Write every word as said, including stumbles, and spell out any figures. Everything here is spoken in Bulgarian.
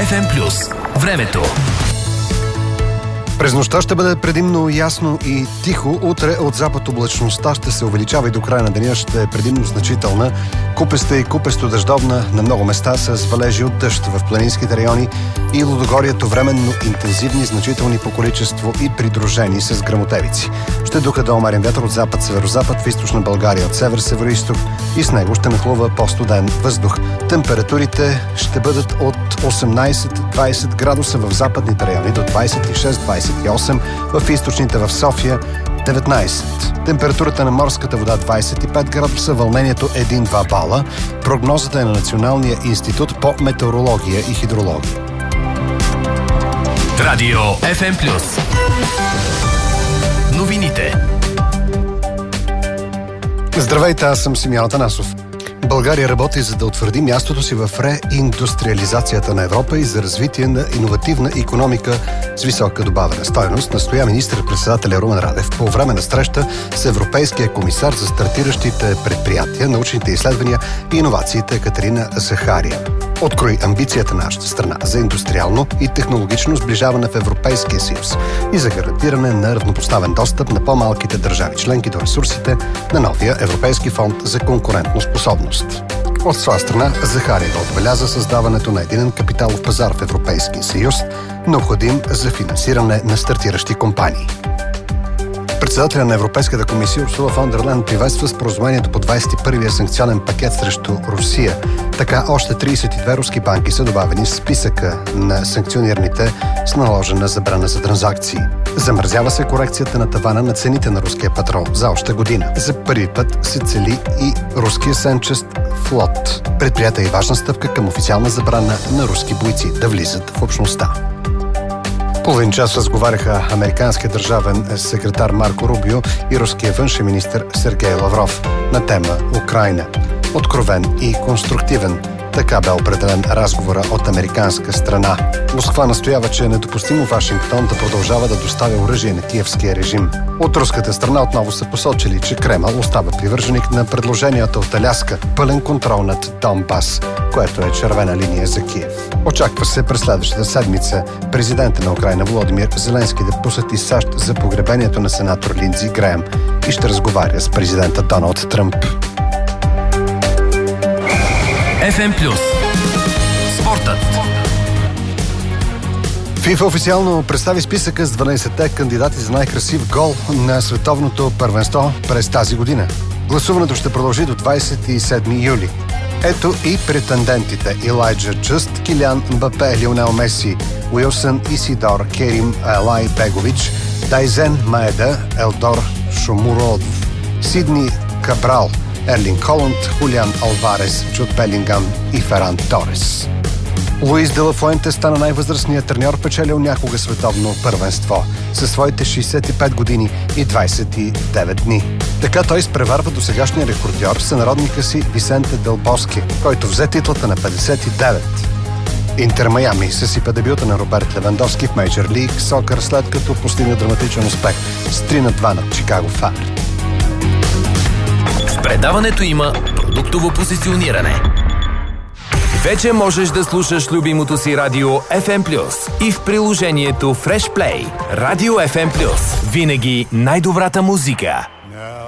еф ем плюс. Времето. През нощта ще бъде предимно ясно и тихо. Утре от запад облачността ще се увеличава и до края на деня ще е предимно значителна. Купеста и купесто дъждовна на много места с валежи от дъжд в планинските райони и Лудогорието временно интензивни, значителни по количество и придружени с гръмотевици. Ще духа да умерен вятър от запад-северозапад в източна България от север-североизток и с него ще нахлува по-студен въздух. Температурите ще бъдат от осемнайсет до двайсет градуса в западните райони до двайсет и шест до двайсет и осем, в източните в София деветнайсет. Температурата на морската вода двайсет и пет градуса, вълнението един до два бала. Прогнозата е на Националния институт по метеорология и хидрология. Радио еф ем плюс. Новините. Здравейте, аз съм Симеон Атанасов. България работи за да утвърди мястото си в реиндустриализацията на Европа и за развитие на иновативна икономика с висока добавена стойност, настоя министър-председателя Румен Радев по време на среща с Европейския комисар за стартиращите предприятия, научните изследвания и иновациите Катерина Захариева. Открои амбицията на нашата страна за индустриално и технологично сближаване в Европейския съюз и за гарантиране на равнопоставен достъп на по-малките държави членки до ресурсите на новия Европейски фонд за конкурентоспособност. От своя страна, Захариева отбеляза създаването на единен капиталов пазар в Европейския съюз, необходим за финансиране на стартиращи компании. Председателя на Европейската комисия Урсула фон дер Лайен приветства споразумението по двайсет и първия санкционен пакет срещу Русия. Така още трийсет и две руски банки са добавени в списъка на санкционираните с наложена забрана за транзакции. Замразява се корекцията на тавана на цените на руския петрол за още година. За първи път се цели и руския сенчест флот. Предприята и важна стъпка към официална забрана на руски бойци да влизат в общността. Половин час разговаряха американският държавен секретар Марко Рубио и руския външен министър Сергей Лавров на тема Украйна. Откровен и конструктивен. Така бе определен разговора от американска страна. Москва настоява, че е недопустимо Вашингтон да продължава да доставя оръжие на киевския режим. От руската страна отново са посочили, че Кремъл остава привърженик на предложенията от Аляска, пълен контрол над Донбас, което е червена линия за Киев. Очаква се през следващата седмица президента на Украйна Володимир Зеленски да посети САЩ за погребението на сенатор Линдзи Греъм и ще разговаря с президента Доналд Тръмп. еф ем плюс. Спортът. ФИФА официално представи списъка с дванайсетте кандидати за най-красив гол на световното първенство през тази година. Гласуването ще продължи до двайсет и седми юли. Ето и претендентите: Илайджа Джъст, Килиан Мбапе, Лионел Меси, Уилсън Исидор, Керим Елай Бегович, Дайзен Маеда, Елдор Шомуродов, Сидни Кабрал, Ерлинг Холанд, Хулиан Алварес, Джуд Белингам и Феран Торес. Луис де ла Фуенте стана най-възрастният треньор, печелил някога световно първенство със своите шейсет и пет години и двайсет и девет дни. Така той изпреварва досегашния рекордьор, сънародника си Висенте Дел Боске, който взе титлата на петдесет и девет. Интер Майами съсипа дебюта на Роберт Левандовски в Мейджър Лиг Сокър, след като постигна драматичен успех с три на два над Чикаго Файр. В предаването има продуктово позициониране. Вече можеш да слушаш любимото си радио еф ем плюс и в приложението Fresh Play. Радио еф ем плюс. Винаги най-добрата музика.